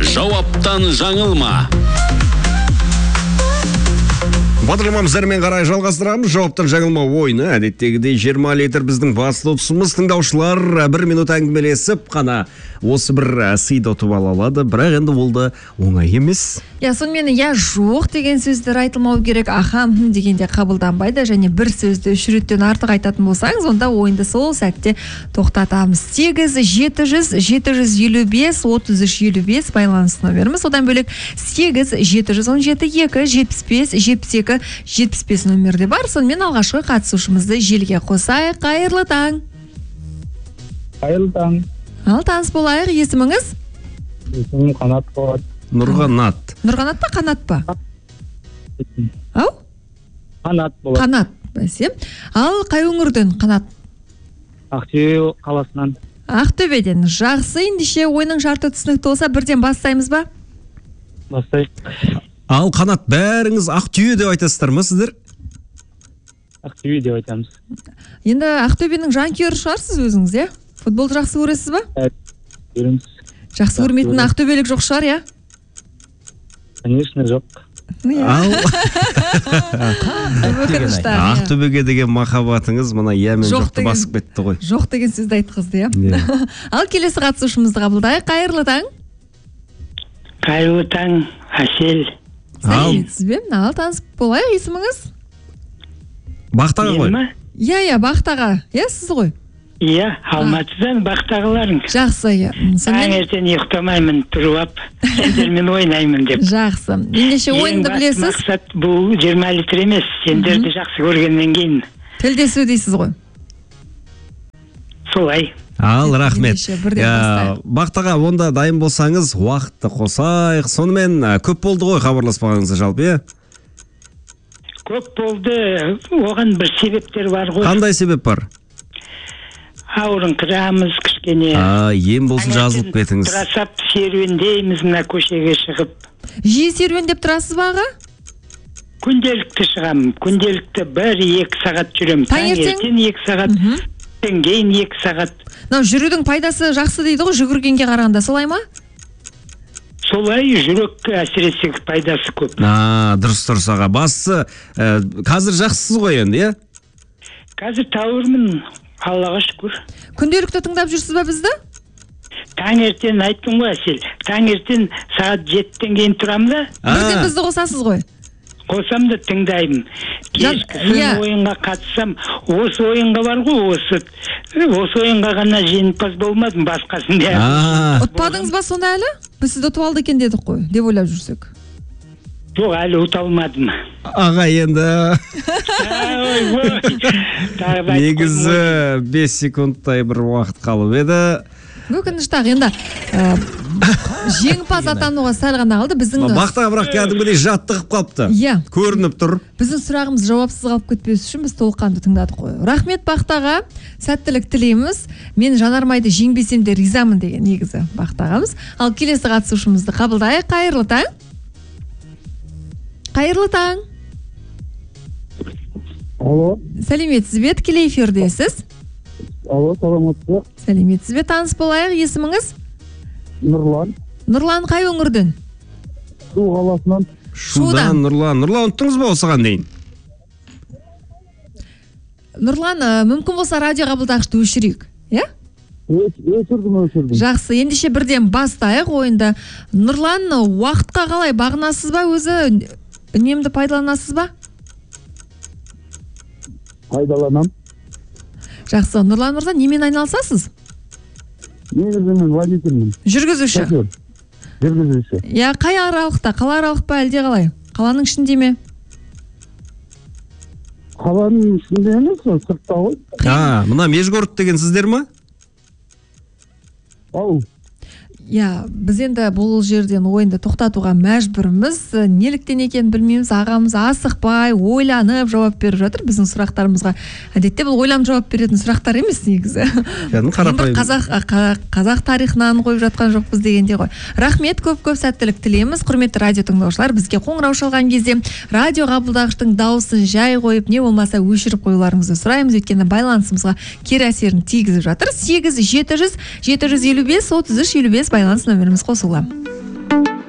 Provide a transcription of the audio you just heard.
Жауаптан жаңылма. Бағдарламамыздармен қарай жалғастырамыз. Жауаптан жаңылма ойыны. Әдеттегідей 20 литр біздің басты ұтысымыз. Тыңдаушылар 1 минут әңгімелесіп қана осы бір сыйды ұтып ала алады. Бірақ енді ол да оңай емес. Сонымен жоқ деген сөздер айтылмау керек. Ахам дегенде қабылданбайды. Және бір сөзді 3 реттен артық айтатын болсаңыз, онда ойынды сол сәтте тоқтатамыз. 8-755-33-55 байланыс номеріміз. Одан бөлек 8-717-275-72-75 номерде бар. Сонымен алғашқы қатысушымызды желіге қосайық. Қайырлы таң. Қайырлы таң. Ал таныс болайық, есіміңіз? Есімім Қанат болады. Нұрғанат. Нұрғанат па, Қанат па? Ау? Қанат болады. Қанат, бәсе. Ал қай өңірден, Қанат? Ақтөбе қаласынан. Ақтөбеден. Жақсы, ендеше ойының шарты түсінікті болса, бірден бастаймыз ба? Бастайық. Ал Қанат, бәріңіз Ақтөбе деп айтасыздар ма сіздер? Ақтөбе деп айтамыз. Енді Ақтөбенің жанкүйері шығарсыз өзіңіз, е? Футболды жақсы көресіз ба? Көреміз. Жақсы көрмейтін ақтөбелік жоқ шығар, я? Конечно, жоқ. Ақтөбеге деген махаббатыңыз мына ямен жоқты басып кетті ғой. Жоқ деген сөзді айтқызды, я? Ал келесі қатысушымызды қабылдайық. Қайырлы таң. Қайырлы таң, Әсел. Сәлеметсіз бе? Ал таныс болайық, есіміңіз? Бақтаға ғой. Иә, Бақтаға. Иә, сіз ғой? Иә, Алматыдан Бақтағыларың. Жақсы, иә. Таңертең ұйықтамаймын, тұрып ап, сендермен ойнаймын деп. Жақсы. Ендеше ойынды білесіз? Мақсат бұл 20 литр емес, сендерді жақсы көргеннен кейін. Тілдесу дейсіз ғой? Солай. Ал, рахмет. Бақтаға, онда дайын болсаңыз, уақытты қосайық. Сонымен көп болды ғой хабарласпағаныңызды жалпы, е? Көп болды, оған бір себептер бар ғой. Қандай себеп бар? Ауырын қырамыз кішкене. Ем болсын жазылып кетіңіз. Тұрасап серуендейміз мына көшеге шығып. Жиі серуендеп тұрасыз ба аға? Күнделікті шығамын. Күнделікті 1-2 сағат жүрем. Таңертең 2 сағат, кейін 2 сағат. Жүрудің пайдасы жақсы дейді ғой, жүгіргенге қарағанда, солай ма? Солай, жүрекке әсіресе пайдасы көп. Дұрыс аға. Басы қазір жақсысыз ғой енді, е? Қазір тауырмын. Аллаға шүкір. Күнделікті тыңдап жүрсіз ба бізді? Таңертең айттым ғой, Әсел. Таңертең сағат 7-тен кейін тұрам да. Бірден бізді қосасыз ғой? Қосам да тыңдаймын. Кешкісін ойынға қатысам. Осы ойынға бар ғой, осы ойынға ғана жеңімпаз болмадым, басқасында. Ұтпадыңыз ба сонда әлі? Біз сізді ұтып алды екен дедік қой, деп ойлап жүрсек. Жоқ, әлі ұта алмадым. Аға, енді негізі 5 секундтай бір уақыт қалып еді. Өкінішті ақ, енді жеңімпаз атануға сәл ғана қалды. Бақтаға бірақ кәдімгідей жаттығып қалыпты. Көрініп тұр. Біздің сұрағымыз жауапсыз қалып кетпес үшін біз толыққанды тыңдадық қой. Рахмет Бақтаға, сәттілік тілейміз. Мен жанармайды жеңбесем де ризамын деген негізі Бақтағамыз. Ал келесі қатысушымызды қабылдайық. Қайырлы таң. Қайырлы таң. Алло. Сәлеметсіз бе? Тікелей эфирдесіз. Алло, саламатсыз. Сәлеметсіз бе? Таныс болайық, есіміңіз? Нұрлан. Нұрлан қай өңірден? Шу қаласынан. Шудан, Нұрлан. Нұрлан, ұттыңыз ба осыған дейін? Нұрлан, мүмкін болса радио қабылдағышты өшірейік, е? Өшірдім. Жақсы, ендеше бірден бастайық ойында. Нұрлан, уақытқа қалай бағынасыз ба өзі? Үнемді пайдаланасыз ба? Пайдаланам. Жақсы, Нұрлан мырза, немен айналысасыз? Негізі мен водительмін. Жүргізуші? Жүргізуші. Я, қай аралықта? Қала аралық па әлде қалай? Қаланың ішінде ме? Қаланың ішінде емес, сыртта ғой. Мына Межгород деген сіздер ма? Ау. Я, біз енді бұл жерден ойынды тоқтатуға мәжбүрміз. Неліктен екен білмейміз. Ағамыз асықпай, ойланып жауап беріп жатыр. Біздің сұрақтарымызға. Әдетте бұл ойланып жауап беретін сұрақтар емес негізі. Қазақ тарихынан қойып жатқан жоқпыз дегенде ғой. Рахмет, көп сәттілік тілейміз. Құрметті радио тыңдаушылар, бізге қоңырау шалған кезде радио қабылдағыштың дауысын жай қойып, не болмаса өшіріп қоюларыңызды сұраймыз. Өйткені байланысымызға кері әсерін тигізіп жатыр. 8-700-755-33-55 байланыс нөміріміз қосылды.